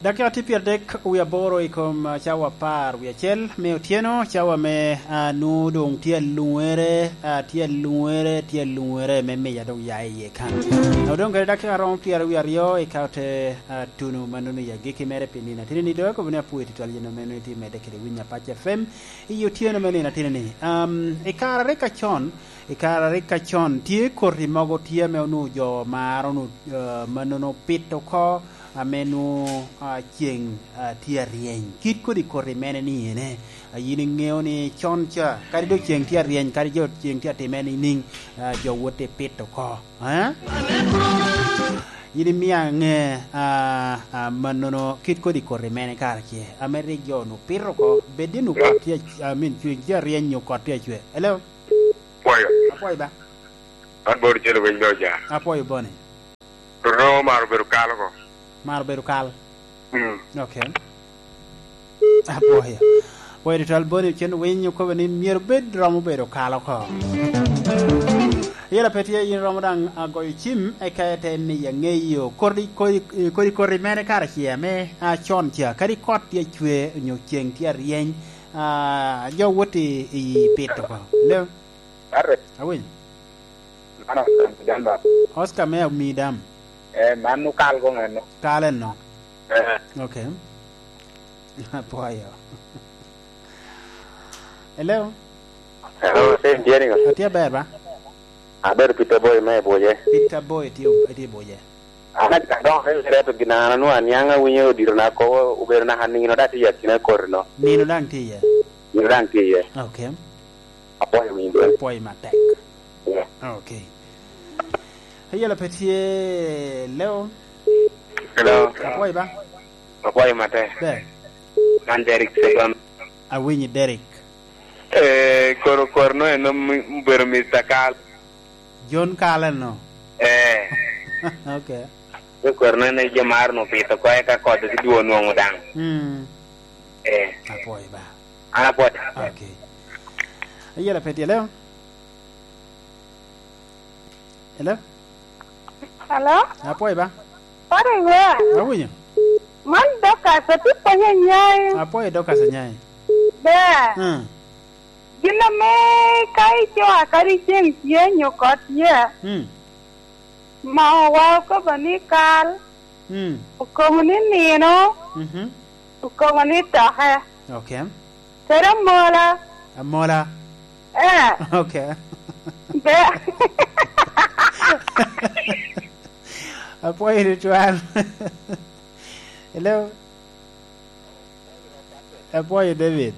Dakika tipier dek wiya boro ikom chawa par wiya chel me otieno chawa me nudong tiel luere me me yadong yae kan odong kare dakika rom pier wiya rio ikaute tunu manunu ya giki mere pinina tinini do ko bune puiti tol yeno menu ti me dekere winya pache fem iyo tieno menina tinini ikara reka chon tie korri mogo tie me onu jo maronu manunu pito ko amenu chieng tia rieny kit kodi korri mene ni ene yini ngeo ni chon cha kari do chieng tia rieny kari jo chieng tia temeni ning jo wote pito ko yini mia nge manono kit kodi korri mene kar che ameri jo no pirro ko bedinu ko tia chieng tia rieny no ko tia chwe hello apoy ba bor jelo ben do ja apoy bone ro mar beru kalo ko Marberu kal. Okay. Apoya. Poy dital boni chen wenyu ko ni mier bed ramu beru kal ko. Yela petie yin ramadan agoy chim e kayete ni ya ngeyo kori mene kar chieme a chon tia kari kot ye chwe nyo cheng tia rieny jo woti I pito ko. Le. Arre. Awin. Ana jamba. Oscar me midam. Manu kal ko ngano. Kalen no. Okay. Apoyo. Hello. Hello, sen dieni ko. Atia berba. Aber Peter Boy me boye. Peter Boy ti boye. Ana ka do he reto ginana no anyanga winyo dirna ko uberna haningi no dati yakina korno. Nino dang ti ye. Nino dang ti ye. Okay. Apoyo mi do. Apoyo matek. Yeah. Okay. Hey la petit Leo. Hello. Apoy ba? Apoy mate. Be. Man Derek Segam. A winyi Derek. Korno no mbero mistakal. John Kalen no. Okay. Korno ne jamar no pito ko ka ko de duo no ngudang. Apoy ba. Ana pot. Okay. Hey la petit Leo. Hello. Halo? Apoy ba? Pare ya. Awinyo. Man doka sa tipo nyay. Apoy doka sa nyay. Be. Gina me kai jo akari cheng tie nyokot ye. Ma wa ko bani kal. Ko ni no. Ko ni ta ha. Okay. Sera mola. Mola. Okay. Be. Apoy ritual. Hello. Apoy David.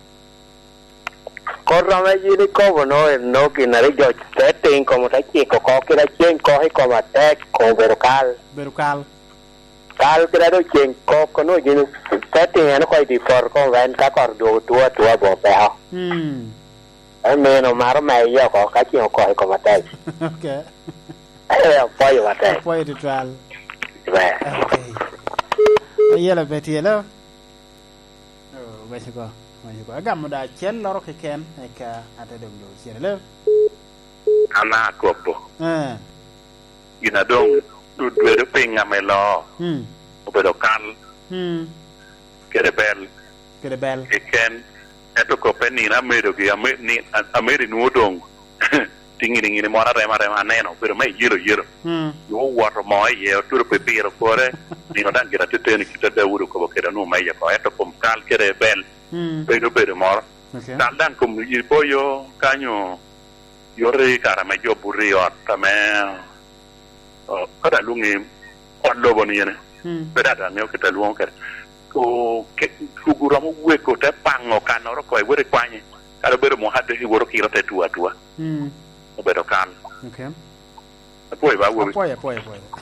Corra me yini ko no kinare jo setting como ta chico ko kira chen ko he como tek ko berukal. Kal kira do chen ko no yini setting ano ko di for ko ven ka kor do tua bo pe ha. Me no mar me yo ko ka chi ko he como tek. Okay. Apoy mate. Apoy ritual. Be. Okay. Yela beti hello. Basiko. Agam da chen loro ke ken eka ate dong do chen hello. Ana kopo. Ina dong du de pinga me lo. Obedo kan. Kerebel. Eken eto ko penni na medo ki ni ameri no dong. Tingi ni mora rema neno pero me yiro yo water mo ye turu pepiro pore ni no dan gira teteni kita da wuru ko kera no mai ko eto kom kal kere bel pero mor dal dan kom yi poyo kanyo yore kara me jo burri otta me kada lungi on lobo ni ne bedata ne ko ta luon ker ko ke kugura mo we ko te pango kanoro ko e wore kwanye kada bero mo hadde hi woro kira te tua Obedo kan. Okay. Apoy ba wo. Apoy.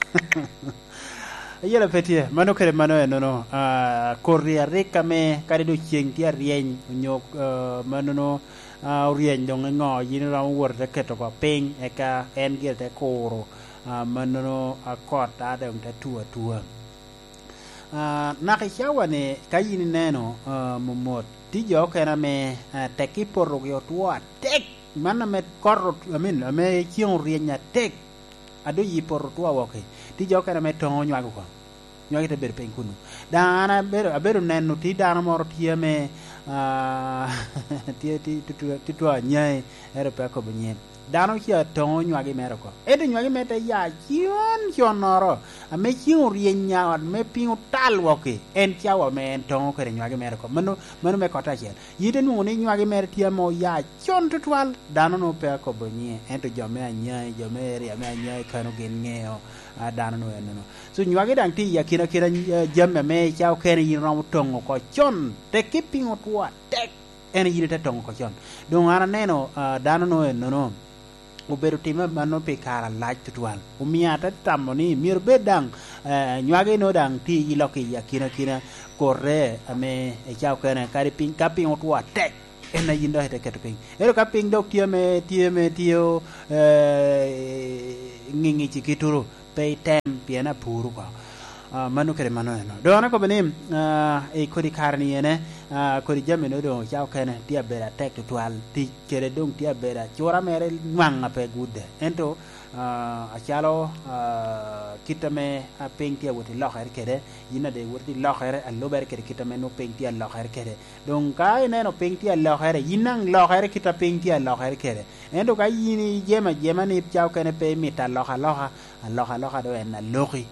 Yela petie mano kere mano no corria reka me kare do chieng tia rieny nyok mano no rieny dong ngo yin ra wor te keto ko ping eka en gir te koro mano no akot adem te tua na ke chawane kayin neno momot ti jo kena me te kiporo yo tua tek mana me korro me chiong rienya tek ado yi por tua woke ti jo kana me tongo nywago ko nywagi te bedo piny kunu dana bedo neno ti dano moro tie me ti twa nyai ero pe ko bunye dano kia tongo nywagi mero ko ede nywagi mete ya chion noro ame chion rienya me pingu talwoki en chawa me en tongo kere nywagi mero ko mano me kota chen yite nungu ni nywagi mere tie mo ya chion tutwal dano no pe ko bunye ento jome anyai jome ri ame anyai kano gen ngeo dano no eno so nywagi dang ti ya kira jamme me chao kere yin rom tongo ko chon te kipingu twa tek en yite te tongo ko chon dong ana neno dano no eno uberu tima mano pe kara laj tutwal umiata tamoni mir bedang nywage no dang ti iloki ya kina korre ame e chao kene kari ping kaping otwa tek ena yindo hete keto ping ero kaping dok tio ngingi chikituru pe tem piena puru ko manu kere mano eno do na ko benim e kodi karni ene kodi jamme no do chao kene dia bera tek tutwal ti kere dong dia bera chora mere nwanga pe gude ento achalo kitame peng tia woti locher kede yina de woti locher allo ber kede kitame no peng tia locher kede donc ka ene no peng tia locher yinang locher kita peng tia locher kede ento ka yini jema ni chao kene pe mita locha do en lochi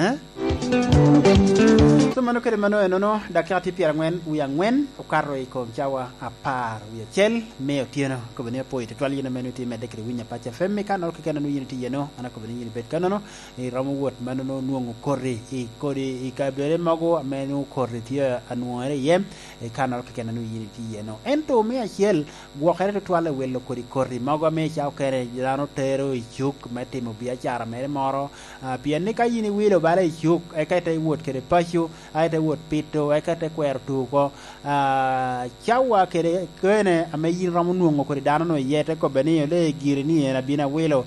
so mano kere mano enono dakati piara ngwen uya ngwen o karro e ko jawa apar uya chel me otieno ko bene poite twal yina menuti me dekre winya pacha femme kanol ke kananu yini tiyeno ana ko bene yini bet kanano e ramu wot manono nuongo korri e kodi e kabere mago menu korri tia anuare yem e kanol ke kananu yini tiyeno ento me achel go kere twal wello kodi korri mago me chaw kere jano tero e chuk metimo bia chara mere moro pienne ka yini wilo bare chuk e kete wot kere pashu ai te wot pito ai kete kwer tu ko chawa kere kene ame yin ramu nuongo ko dano no yete ko beni le girini na bina welo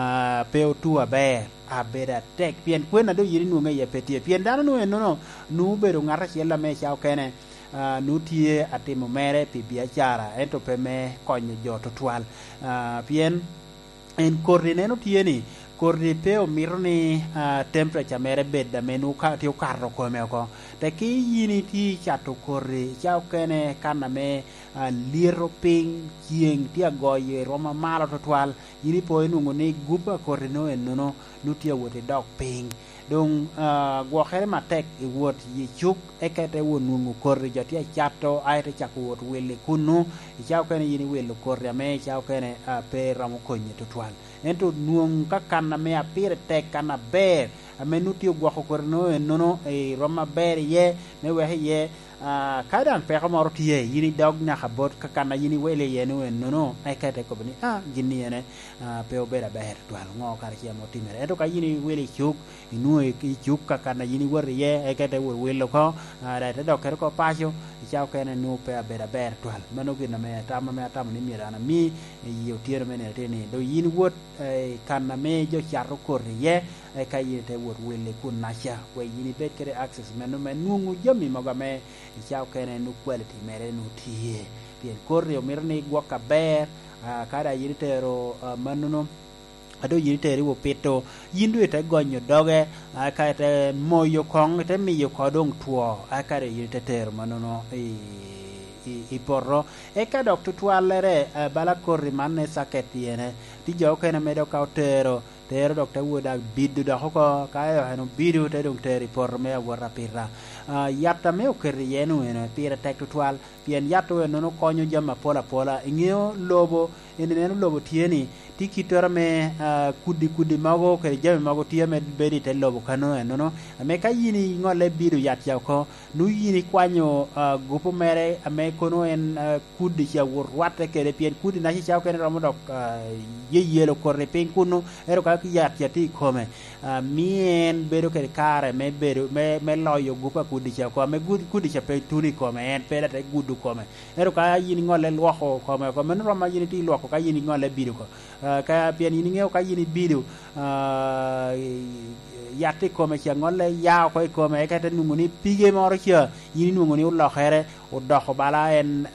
pe tu abe abeda tek pien kwena do yiri nuongo ye petie pien dano no nu bedo ngara chela me chaw kene nu tie atimo mere pi biachara ento pe me konyo joto twal pien en korrine no tieni kordi peo mirni temperature mere bedda menu ka ti karro ko me ko te ki yini ti chato korri chao kene kana me liro ping kieng ti agoye roma malo to twal yini po enu ni gupa korri no enono nutia wote dog ping dong go khere matek e wot yi chuk ekete wonu korri jati chato ayte chakuot wele kunu chao kene yini wele korri me chao kene pe ramo konye to twal ento nuong kakana me apire tek kana ber amenuti go khokorno enono e roma ber ye me wehe ye kadan pe xamoro tiye yini dog na xabot kakana yini wele ye no enono ay kate ko bani jinni ene pe o bera ber twal ngo kar ci mo timere ento ka yini wele chuk inu e chuk kakana yini wor ye ay kate wor welo ko da te dok ko pasio chao kene nu pe bera ber twal mano gina me tama ni mirana mi yo tiere mene tene do yini wot kana me jo charro korri ye ay kayite wor wele kun nasha we yini bet kere access meno menungu jami magame chao kene nu quality mere nu tie bien korri o mirni gwoka ber kada yini tero manuno ado yini teri wo peto yindu te gonyo doge ka te moyo kong te miyo kodong tuo akare yini te ter manono i porro e ka dok tutwalere bala korri manne saket yene ti jo kene medo ka tero dok te woda bidu da hoko kayo hano bidu te dong teri porro me wora pirra yatta me okerri yenu ene pira tek tutwal pien yatto eno konyo jama pola ingeo lobo ene lobo tieni ti kitoro me kudi mago ke jame mago tiame bedi te lobo kano enono ame ka yini ngole bidu yat yaw ko nu yini kwanyo gupo mere ame kono en kudi ya wurwate ke pien kudi na chaw ken romo dok yelo korre pen kuno ero ka yat yati kome mien bedo ke kare me bedo me loyo gupa kudi chaw ko me kudi cha pe tuni kome en peda te gudu kome ero ka yini ngole lwako kome ko men roma yini ti lwako ka yini ngole bidu ko ka pian yini ngeo ka yini bidu yati kome kia ngole ya ko kome ka tan nguni pige moro kia yini nguni ulo khere o doko bala en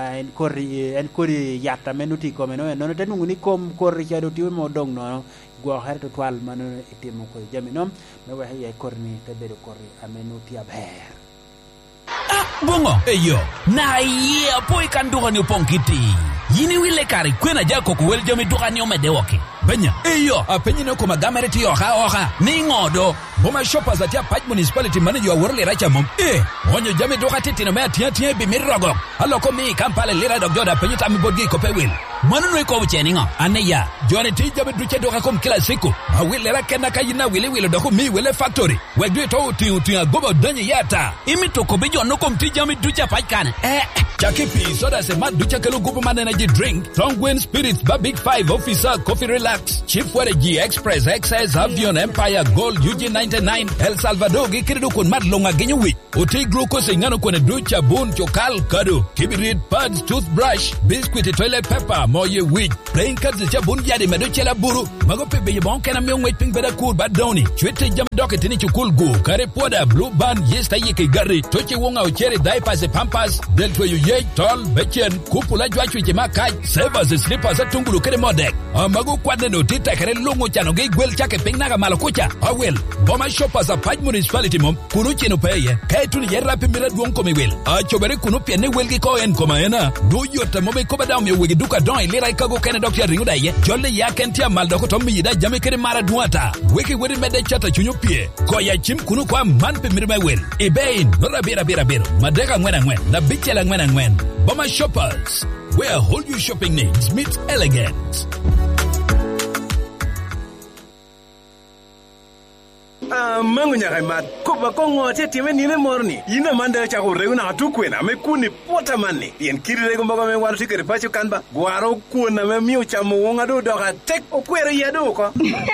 kori yatta menuti kome no tan nguni kom kori kia do tiwo mo dong no go khere to twal manu itimo ko jami nom me wa ye korni te be kori amenuti aber bongo eyo na ye poi kan dugani ponkiti yini wile kari kwena jako ko wel jami dugani o medewoke benya eyo apenyino ko magamere ti oha ni ngodo boma shoppers atia paj municipality manager worle racha mom onyo jami dugati tino me atia bi mirogo aloko mi kampale lira dog joda penyita mi bodgi ko pewil manuno ko bucheninga aneya jone ti jami duche doga kom kila siku awile ra kena kayina wile doko mi wile factory wegdu to ti agobo danyi yata imi to ko bejo no kom ti jami duche paj kan Chakipi soda se mat ducha kelu gupu man energy drink Tongwen Spirits ba Big 5 officer coffee relax Chief G Express XS Avion Empire Gold UG99 El Salvador gikiridu kun mat longa genyo wich Oti glucose ingano kwenye ducha bun chokal kado Kibirit pads toothbrush Biscuit toilet paper moye wich Plain cuts cha bun yadi meduche la buru Magope beye bonke na miong wich ping beda cool bad downy Chwete jam doke tini chukul gu Kare poda blue band yesta yeke gari Toche wonga uchere diapers e pampas Deltwe yu ye tol bechen kupula jwachu jema kaj severs slippers atungulu kere modek amago kwadne no tita kere lungu chano ge gwel chake pingnaga malakucha awel boma shoppers a paj municipality mom kunu chino peye kay tuni yerra pimira duon ko mewel a chobere kunu pie ne welgi ko en koma ena do yota mobe ko badaw me wegi duka don lira ikago kene doctor ringuda ye jolle ya kentia maldo ko tommi yida jame kere mara duata weki wori mede chata chunyu pie ko ya chim kunu kwa man pimira mewel ibein nora bira madega ngwena na bichela ngwena Boma Shoppers, where all your shopping needs meet elegance. Mangu nyaka mat ko ba ko ngote time ni ne morni ina manda cha ko reuna atukwena me kuni pota manni yen kirire go mbaga me waru tikere pacho kanba gwaro kuona me miu cha muunga do doka tek okwero yedo ko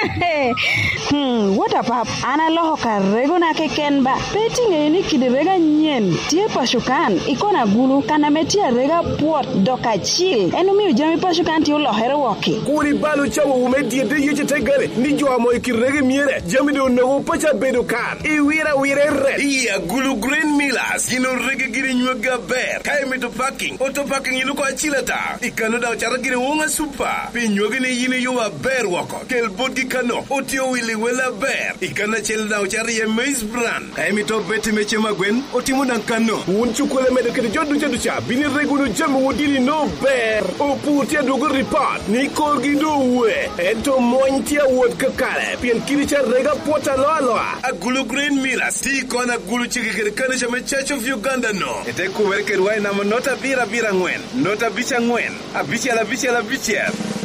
what up ana loho ka reguna ke kenba petinge ni kidrega nyen tie pashukan ikona gulu kana metia rega pot doka chil enu miu jami pashukan ti lo here woki kuri balu chawo umedie de yete tegare ni jo amo ikirege miere jami do no pacha bedukan iwira red iya gulu green millers ino rege giri nyuga ber kai meto packing auto packing iluko achilata ikano da chara giri wonga super pinyoge ne yine yuwa ber wako kel bodi kano otio wili wela ber ikana chel da chara ye maize brand kai meto beti meche magwen otimu nan kano unchukule medekede jodu cha bini regunu jamu wodiri no ber oputia dogo report ni korgi do we ento mointia wod kakale pien kiricha rega pota loa a gulu green millers ti kona gulu chikikere kana chama Church of Uganda no ete kuwereke ruai na nota bira ngwen nota bicha ngwen a bicha la